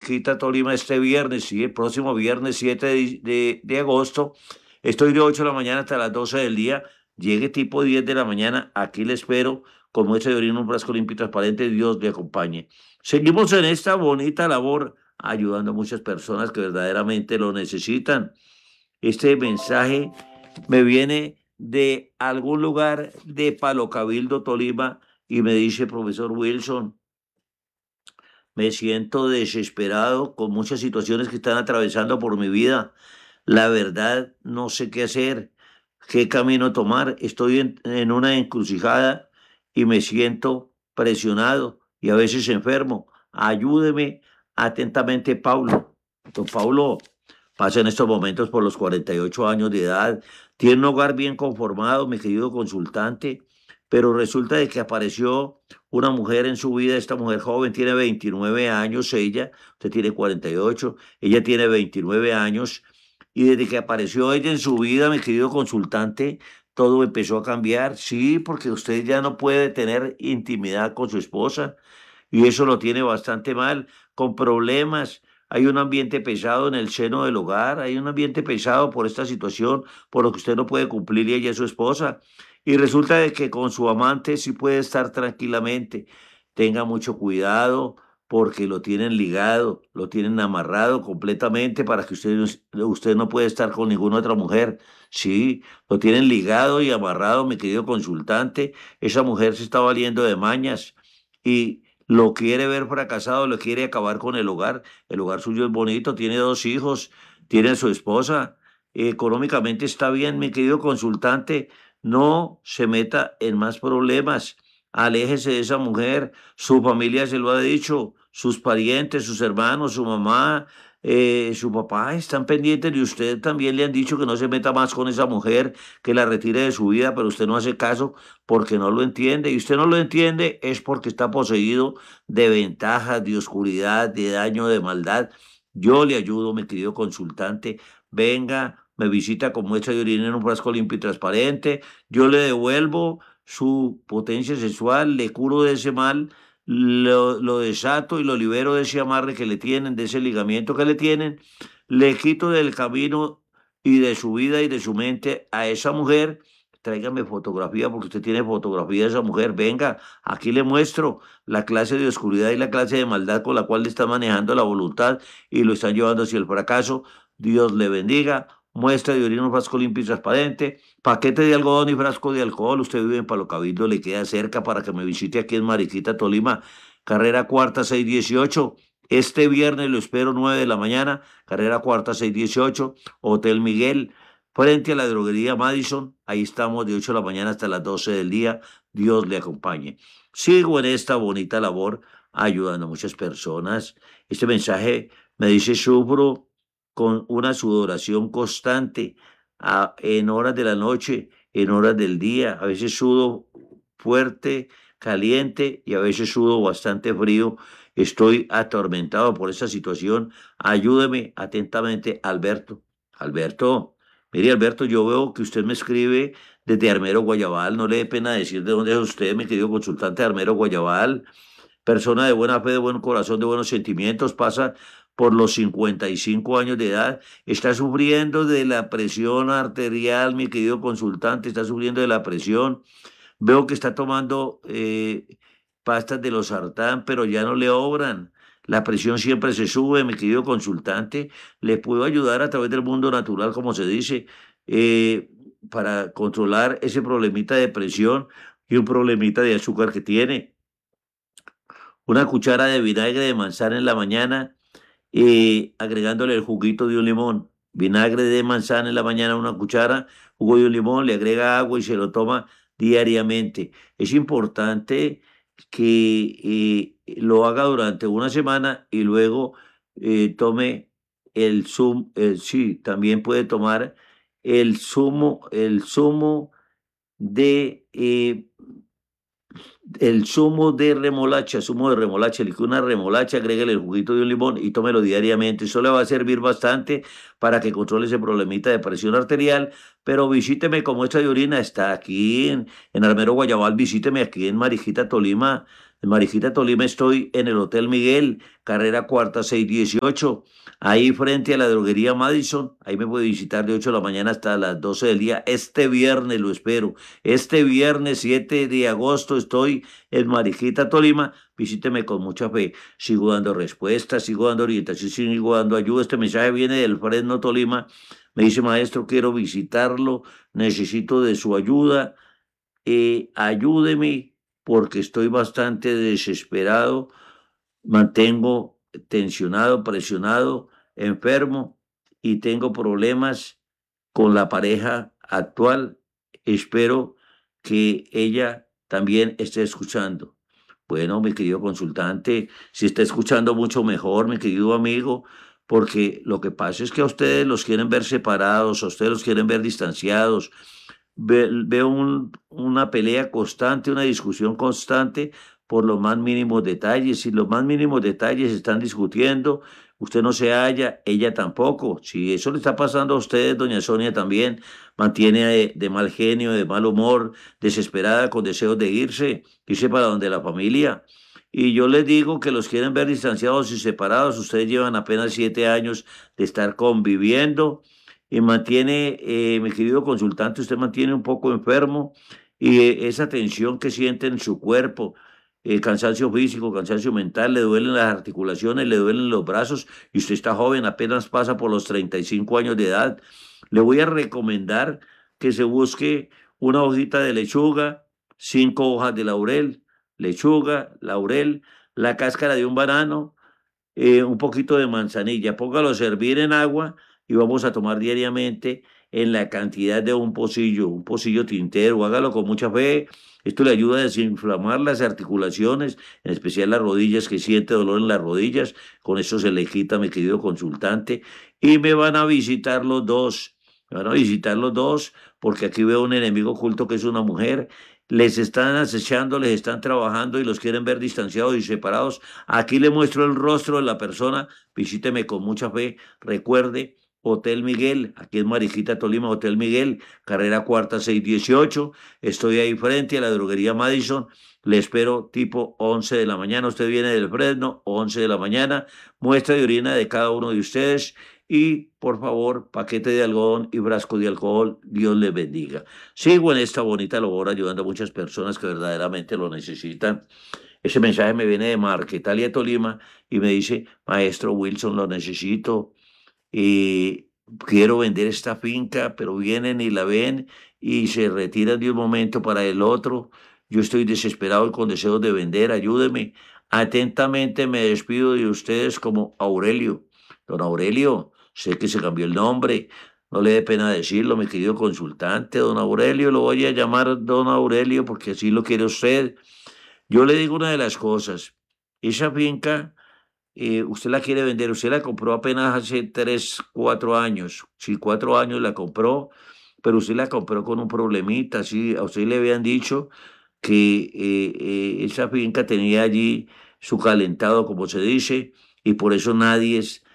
Mariquita, Tolima, este viernes, sí, el próximo viernes 7 de agosto. Estoy de 8 de la mañana hasta las 12 del día. Llegue tipo 10 de la mañana, aquí le espero, con muestra de orina, un frasco limpio y transparente, Dios le acompañe. Seguimos en esta bonita labor, ayudando a muchas personas que verdaderamente lo necesitan. Este mensaje me viene de algún lugar de Palo Cabildo, Tolima, y me dice, profesor Wilson, me siento desesperado con muchas situaciones que están atravesando por mi vida. La verdad, no sé qué hacer, qué camino tomar. Estoy en una encrucijada y me siento presionado y a veces enfermo. Ayúdeme atentamente, Paulo. Don Paulo pasa en estos momentos por los 48 años de edad. Tiene un hogar bien conformado, mi querido consultante, pero resulta de que apareció una mujer en su vida. Esta mujer joven tiene 29 años, ella, usted tiene 48, ella tiene 29 años, y desde que apareció ella en su vida, mi querido consultante, todo empezó a cambiar. Sí, porque usted ya no puede tener intimidad con su esposa, y eso lo tiene bastante mal, con problemas. Hay un ambiente pesado en el seno del hogar, hay un ambiente pesado por esta situación, por lo que usted no puede cumplir y ella es su esposa. Y resulta de que con su amante sí puede estar tranquilamente. Tenga mucho cuidado porque lo tienen ligado, lo tienen amarrado completamente para que usted no puede estar con ninguna otra mujer. Sí, lo tienen ligado y amarrado, mi querido consultante. Esa mujer se está valiendo de mañas y lo quiere ver fracasado, lo quiere acabar con el hogar. El hogar suyo es bonito, tiene dos hijos, tiene a su esposa, económicamente está bien, mi querido consultante. No se meta en más problemas. Aléjese de esa mujer. Su familia se lo ha dicho, sus parientes, sus hermanos, su mamá, su papá están pendientes de usted. También le han dicho que no se meta más con esa mujer, que la retire de su vida, pero usted no hace caso porque no lo entiende. Y usted no lo entiende es porque está poseído de ventajas, de oscuridad, de daño, de maldad. Yo le ayudo, mi querido consultante. Venga, me visita con muestra de orina en un frasco limpio y transparente. Yo le devuelvo su potencia sexual, le curo de ese mal, lo desato y lo libero de ese amarre que le tienen, de ese ligamiento que le tienen. Le quito del camino y de su vida y de su mente a esa mujer. Tráigame fotografía porque usted tiene fotografía de esa mujer. Venga, aquí le muestro la clase de oscuridad y la clase de maldad con la cual le está manejando la voluntad y lo están llevando hacia el fracaso. Dios le bendiga. Muestra de orina, un frasco limpio y transparente. Paquete de algodón y frasco de alcohol. Usted vive en Palo Cabildo, le queda cerca para que me visite aquí en Mariquita, Tolima. Carrera cuarta 618. Este viernes lo espero 9 de la mañana. Carrera cuarta 618. Hotel Miguel, frente a la droguería Madison. Ahí estamos de 8 de la mañana hasta las 12 del día. Dios le acompañe. Sigo en esta bonita labor ayudando a muchas personas. Este mensaje me dice: sufro con una sudoración constante en horas de la noche, en horas del día. A veces sudo fuerte, caliente, y a veces sudo bastante frío. Estoy atormentado por esa situación. Ayúdeme atentamente, Alberto. Alberto, mire, Alberto, yo veo que usted me escribe desde Armero, Guayabal. No le dé pena decir de dónde es usted, mi querido consultante de Armero, Guayabal. Persona de buena fe, de buen corazón, de buenos sentimientos, pasa por los 55 años de edad, está sufriendo de la presión arterial, mi querido consultante, está sufriendo de la presión. Veo que está tomando pastas de los sartán, pero ya no le obran. La presión siempre se sube, mi querido consultante. Le puedo ayudar a través del mundo natural, como se dice, eh, para controlar ese problemita de presión y un problemita de azúcar que tiene. Una cuchara de vinagre de manzana en la mañana, agregándole el juguito de un limón. Vinagre de manzana en la mañana, una cuchara, jugo de un limón, le agrega agua y se lo toma diariamente. Es importante que lo haga durante una semana y luego tome sí, también puede tomar el zumo de zumo de remolacha, licúe una remolacha, agréguele el juguito de un limón y tómelo diariamente. Eso le va a servir bastante para que controle ese problemita de presión arterial. Pero visíteme con muestra de orina, está aquí en Armero Guayabal, visíteme aquí en Mariquita, Tolima. En Mariquita, Tolima, estoy en el Hotel Miguel, carrera cuarta 618, ahí frente a la droguería Madison. Ahí me puede visitar de 8 de la mañana hasta las 12 del día. Este viernes lo espero. Este viernes 7 de agosto estoy en Mariquita, Tolima. Visíteme con mucha fe. Sigo dando respuestas, sigo dando orientación, sigo dando ayuda. Este mensaje viene del Fresno, Tolima. Me dice, maestro, quiero visitarlo, necesito de su ayuda. Ayúdeme porque estoy bastante desesperado, mantengo tensionado, presionado, enfermo y tengo problemas con la pareja actual. Espero que ella también esté escuchando. Bueno, mi querido consultante, si está escuchando mucho mejor, mi querido amigo, porque lo que pasa es que a ustedes los quieren ver separados, a ustedes los quieren ver distanciados. Veo una pelea constante, una discusión constante por los más mínimos detalles. Si los más mínimos detalles están discutiendo, usted no se halla, ella tampoco. Si eso le está pasando a usted, doña Sonia también mantiene de mal genio, de mal humor, desesperada, con deseos de irse para donde la familia. Y yo les digo que los quieren ver distanciados y separados. Ustedes llevan apenas 7 años de estar conviviendo y mantiene, mi querido consultante, usted mantiene un poco enfermo y esa tensión que siente en su cuerpo, cansancio físico, cansancio mental, le duelen las articulaciones, le duelen los brazos y usted está joven, apenas pasa por los 35 años de edad. Le voy a recomendar que se busque una hojita de lechuga, 5 hojas de laurel, lechuga, laurel, la cáscara de un banano, un poquito de manzanilla, póngalo a servir en agua y vamos a tomar diariamente en la cantidad de un pocillo tintero, hágalo con mucha fe. Esto le ayuda a desinflamar las articulaciones, en especial las rodillas, que siente dolor en las rodillas. Con eso se le quita, mi querido consultante. Y me van a visitar los dos. Me van a visitar los dos porque aquí veo un enemigo oculto que es una mujer. Les están acechando, les están trabajando y los quieren ver distanciados y separados. Aquí le muestro el rostro de la persona. Visíteme con mucha fe. Recuerde, Hotel Miguel, aquí en Mariquita, Tolima, Hotel Miguel, carrera cuarta 618. Estoy ahí frente a la droguería Madison. Le espero tipo 11 de la mañana. Usted viene del Fresno, 11 de la mañana. Muestra de orina de cada uno de ustedes. Y por favor, paquete de algodón y frasco de alcohol. Dios les bendiga. Sigo en esta bonita labor ayudando a muchas personas que verdaderamente lo necesitan. Ese mensaje me viene de Marquetalia, Tolima, y me dice, maestro Wilson, lo necesito y quiero vender esta finca, pero vienen y la ven y se retiran de un momento para el otro. Yo estoy desesperado y con deseos de vender, ayúdeme. Atentamente me despido de ustedes como Aurelio. Don Aurelio, sé que se cambió el nombre, no le dé pena decirlo, mi querido consultante, don Aurelio, lo voy a llamar don Aurelio porque así lo quiere usted. Yo le digo una de las cosas, esa finca usted la quiere vender, usted la compró apenas hace 3, 4 años, sí, 4 años la compró, pero usted la compró con un problemita, sí, a usted le habían dicho que esa finca tenía allí su calentado, como se dice, y por eso nadie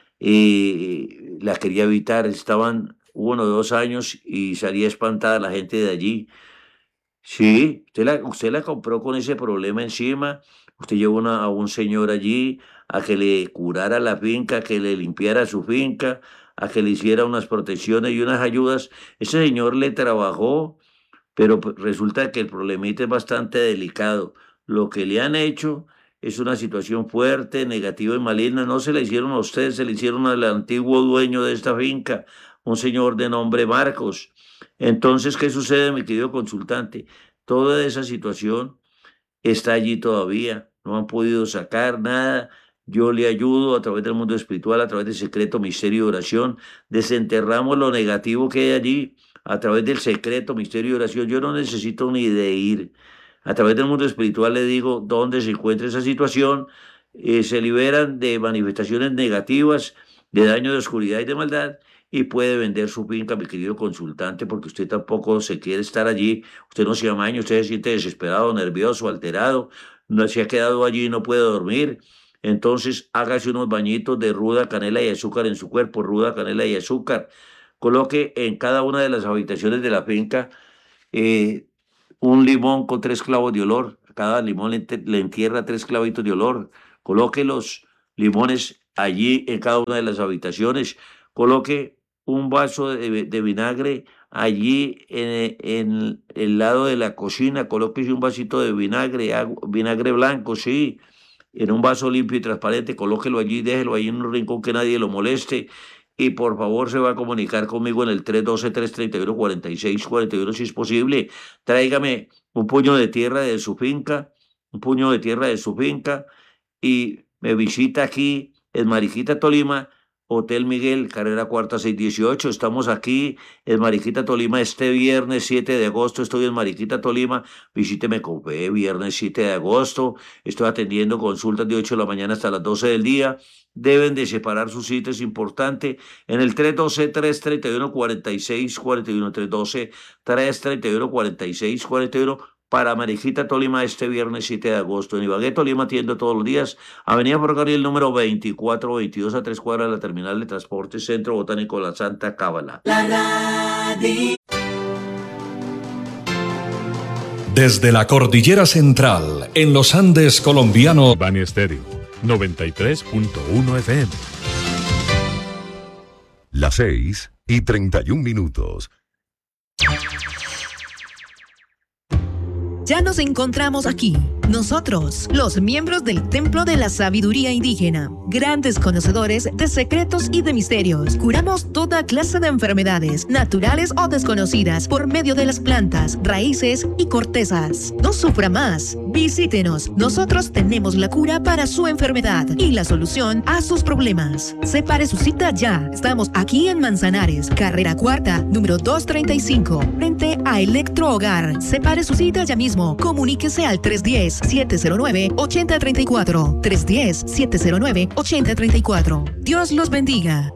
la quería evitar, estaban 1 o 2 años y salía espantada la gente de allí. Sí, usted la compró con ese problema encima. Usted llevó a un señor allí a que le curara la finca, a que le limpiara su finca, a que le hiciera unas protecciones y unas ayudas. Ese señor le trabajó, pero resulta que el problemita es bastante delicado. Lo que le han hecho es una situación fuerte, negativa y maligna. No se le hicieron a usted, se le hicieron al antiguo dueño de esta finca, un señor de nombre Marcos. Entonces, ¿qué sucede, mi querido consultante? Toda esa situación está allí todavía, no han podido sacar nada. Yo le ayudo a través del mundo espiritual, a través del secreto misterio de oración, desenterramos lo negativo que hay allí, a través del secreto misterio de oración. Yo no necesito ni de ir. A través del mundo espiritual le digo dónde se encuentra esa situación, se liberan de manifestaciones negativas, de daño de oscuridad y de maldad, y puede vender su finca, mi querido consultante, porque usted tampoco se quiere estar allí, usted no se amaña, usted se siente desesperado, nervioso, alterado, no se ha quedado allí y no puede dormir. Entonces hágase unos bañitos de ruda, canela y azúcar en su cuerpo, ruda, canela y azúcar. Coloque en cada una de las habitaciones de la finca eh, un limón con 3 clavos de olor. cada limón le entierra 3 clavitos de olor. Coloque los limones allí en cada una de las habitaciones. Coloque un vaso de vinagre allí en el lado de la cocina. Colóquese un vasito de vinagre, vinagre blanco, sí, en un vaso limpio y transparente. Colóquelo allí, déjelo ahí en un rincón que nadie lo moleste. Y por favor se va a comunicar conmigo en el 312-331-4641 si es posible. Tráigame un puño de tierra de su finca, un puño de tierra de su finca y me visita aquí en Mariquita, Tolima, Hotel Miguel, carrera cuarta 618. Estamos aquí en Mariquita, Tolima, este viernes 7 de agosto. Estoy en Mariquita, Tolima. Visíteme con fe, viernes 7 de agosto. Estoy atendiendo consultas de 8 de la mañana hasta las 12 del día. Deben de separar sus citas, es importante. En el 312-331-4641, 312-331-4641, para Mariquita, Tolima, este viernes 7 de agosto. En Ibagué, Tolima, atiendo todos los días. Avenida Ferrocarril número 2422, a 3 cuadras de la terminal de transporte Centro Botánico La Santa Cábala. Desde la cordillera central, en los Andes colombianos, Bani Estéreo, 93.1 FM. Las 6:31. Ya nos encontramos aquí, nosotros, los miembros del Templo de la Sabiduría Indígena, grandes conocedores de secretos y de misterios. Curamos toda clase de enfermedades, naturales o desconocidas, por medio de las plantas, raíces y cortezas. No sufra más, visítenos. Nosotros tenemos la cura para su enfermedad y la solución a sus problemas. Separe su cita ya. Estamos aquí en Manzanares, carrera cuarta, número 235, frente a Electro Hogar. Separe su cita ya mismo. Comuníquese al 310-709-8034. 310-709-8034. Dios los bendiga.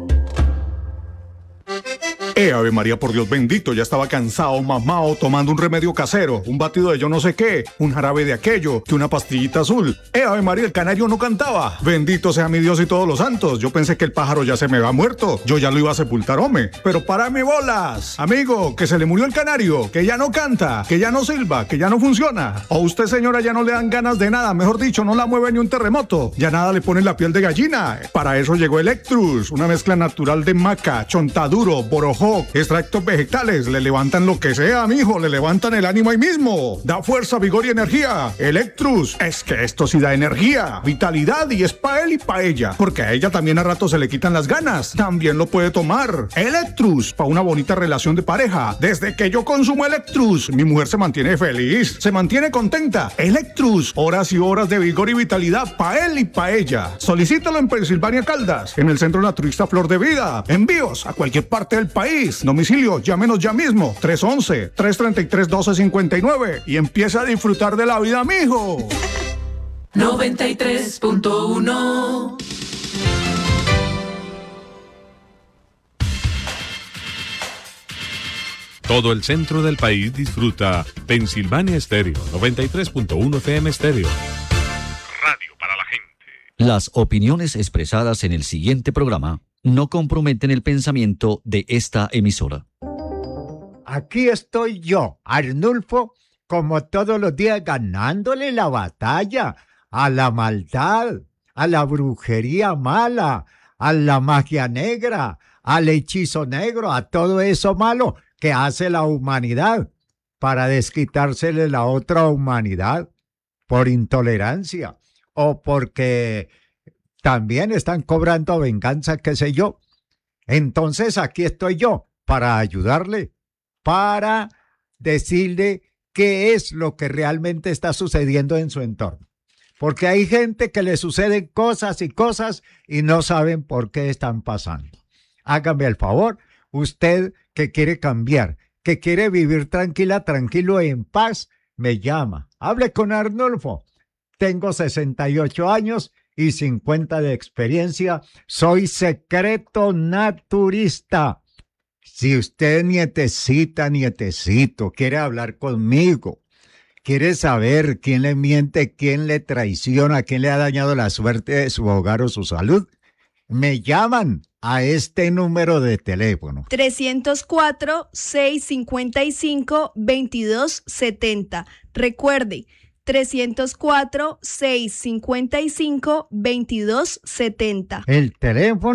Ave María, por Dios bendito, ya estaba cansado, mamao, tomando un remedio casero, un batido de yo no sé qué, un jarabe de aquello, que una pastillita azul. Ave María, el canario no cantaba. Bendito sea mi Dios y todos los santos. Yo pensé que el pájaro ya se me había muerto, yo ya lo iba a sepultar, hombre. Pero párame bolas, amigo, que se le murió el canario, que ya no canta, que ya no silba, que ya no funciona. O usted, señora, ya no le dan ganas de nada, mejor dicho, no la mueve ni un terremoto. Ya nada le pone la piel de gallina. Para eso llegó Electrus, una mezcla natural de maca, chontaduro, borojó, extractos vegetales, le levantan lo que sea, mijo, le levantan el ánimo ahí mismo. Da fuerza, vigor y energía. Electrus, es que esto sí da energía, vitalidad y es pa' él y pa' ella, porque a ella también a rato se le quitan las ganas. También lo puede tomar. Electrus, pa' una bonita relación de pareja. Desde que yo consumo Electrus, mi mujer se mantiene feliz, se mantiene contenta. Electrus, horas y horas de vigor y vitalidad pa' él y pa' ella. Solicítalo en Pensilvania Caldas, en el Centro Naturista Flor de Vida. Envíos a cualquier parte del país. Domicilio, llámenos ya mismo, 311-333-1259 y empieza a disfrutar de la vida, mijo. 93.1. Todo el centro del país disfruta Pensilvania Estéreo, 93.1 FM Estéreo. Radio para la gente. Las opiniones expresadas en el siguiente programa no comprometen el pensamiento de esta emisora. Aquí estoy yo, Arnulfo, como todos los días ganándole la batalla a la maldad, a la brujería mala, a la magia negra, al hechizo negro, a todo eso malo que hace la humanidad para desquitársele la otra humanidad por intolerancia o porque también están cobrando venganza, qué sé yo. Entonces aquí estoy yo para ayudarle, para decirle qué es lo que realmente está sucediendo en su entorno. Porque hay gente que le suceden cosas y cosas y no saben por qué están pasando. Hágame el favor, usted que quiere cambiar, que quiere vivir tranquilo y en paz, me llama. Hable con Arnulfo. Tengo 68 años y 50 de experiencia. Soy secreto naturista. Si usted, nietecito, quiere hablar conmigo, quiere saber quién le miente, quién le traiciona, quién le ha dañado la suerte de su hogar o su salud, me llaman a este número de teléfono. 304-655-2270. Recuerde, 304-655-2270. El teléfono